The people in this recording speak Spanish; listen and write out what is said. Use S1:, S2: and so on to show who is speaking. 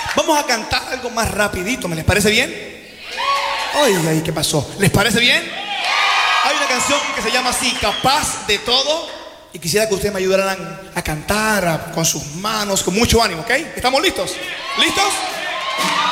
S1: Vamos a cantar algo más rapidito, ¿me les parece bien? Ay, ¿qué pasó? ¿Les parece bien? Hay una canción que se llama así, Capaz de Todo. Y quisiera que ustedes me ayudaran a cantar con sus manos, con mucho ánimo, ¿ok? ¿Estamos listos? ¿Listos?